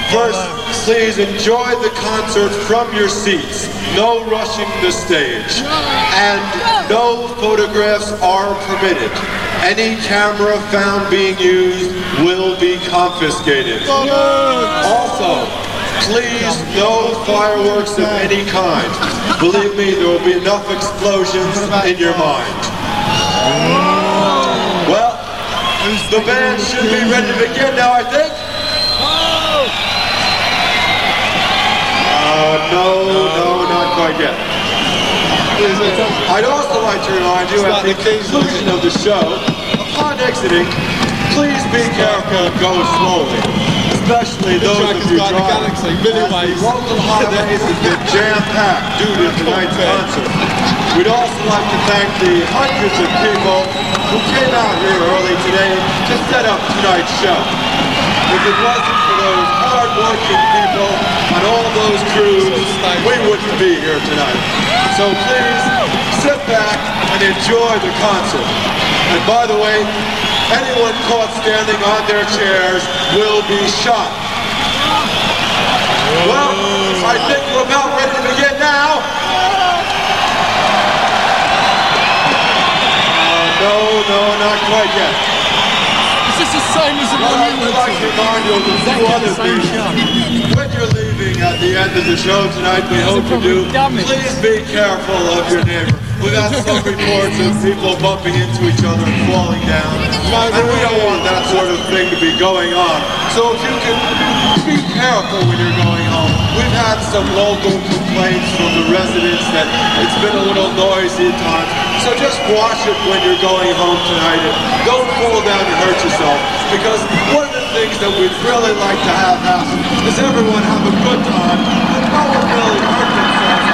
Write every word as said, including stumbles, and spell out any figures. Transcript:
First, please enjoy the concert from your seats. No rushing the stage. And no photographs are permitted. Any camera found being used will be confiscated. Also, please, no fireworks of any kind. Believe me, there will be enough explosions in your mind. Well, the band should be ready to begin now, I think. Uh, no, no, not quite yet. I'd also like to remind you at the conclusion of the show, upon exiting, please be careful and go slowly. Especially those of you driving, as the local highways have been jam-packed due to tonight's concert. We'd also like to thank the hundreds of people who came out here early today to set up tonight's show. If it wasn't for those hard-working people on all those crews, we wouldn't be here tonight. So please, sit back and enjoy the concert. And by the way, anyone caught standing on their chairs will be shot. Well, I think we're about ready to begin now. Uh, no, no, not quite yet. Is this the same as the well, one you went to? I'd like to remind you of a few other things. When you're leaving at the end of the show tonight, we hope you do, please be careful of your neighbor. We've had some reports of people bumping into each other and falling down, and we don't want that sort of thing to be going on. So if you can be careful when you're going home. We've had some local complaints from the residents that it's been a little noisy at times. So just watch it when you're going home tonight and don't fall down and hurt yourself, because one of the things that we'd really like to have happen is everyone have a good